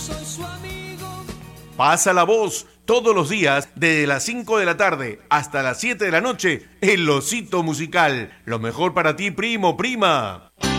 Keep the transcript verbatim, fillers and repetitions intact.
Soy su amigo. Pasa la voz todos los días desde las cinco de la tarde hasta las siete de la noche. El Osito Musical. Lo mejor para ti, primo, prima.